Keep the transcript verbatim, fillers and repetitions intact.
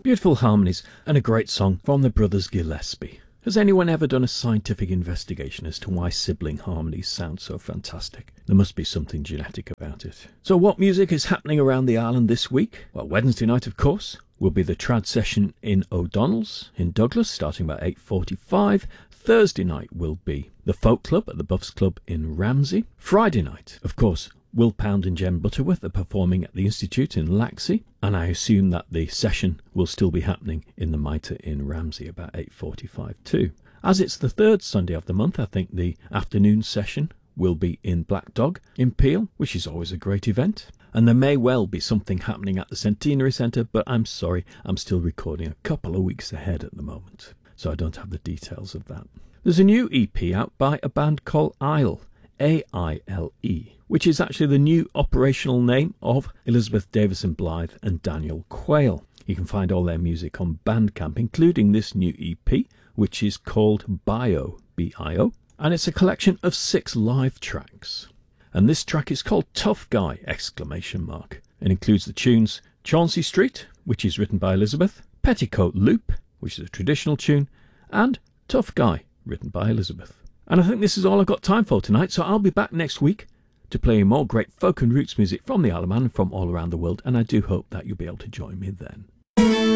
Beautiful harmonies and a great song from the brothers Gillespie. Has anyone ever done a scientific investigation as to why sibling harmonies sound so fantastic? There must be something genetic about it. So what music is happening around the island this week? Well, Wednesday night, of course, will be the trad session in O'Donnell's in Douglas, starting about eight forty-five. Thursday night will be the Folk Club at the Buffs Club in Ramsey. Friday night, of course, Will Pound and Jen Butterworth are performing at the Institute in Laxey, and I assume that the session will still be happening in the Mitre in Ramsey about eight forty-five too. As it's the third Sunday of the month, I think the afternoon session will be in Black Dog in Peel, which is always a great event. And there may well be something happening at the Centenary Centre, but I'm sorry, I'm still recording a couple of weeks ahead at the moment, so I don't have the details of that. There's a new E P out by a band called Aile, A I L E, which is actually the new operational name of Elizabeth Davison Blythe and Daniel Quayle. You can find all their music on Bandcamp, including this new E P, which is called Bio, B I O, and it's a collection of six live tracks. And this track is called Tough Guy, exclamation mark. It includes the tunes Chauncey Street, which is written by Elizabeth, Petticoat Loop, which is a traditional tune, and Tough Guy, written by Elizabeth. And I think this is all I've got time for tonight, so I'll be back next week to play more great folk and roots music from the Isle of Man and from all around the world, and I do hope that you'll be able to join me then.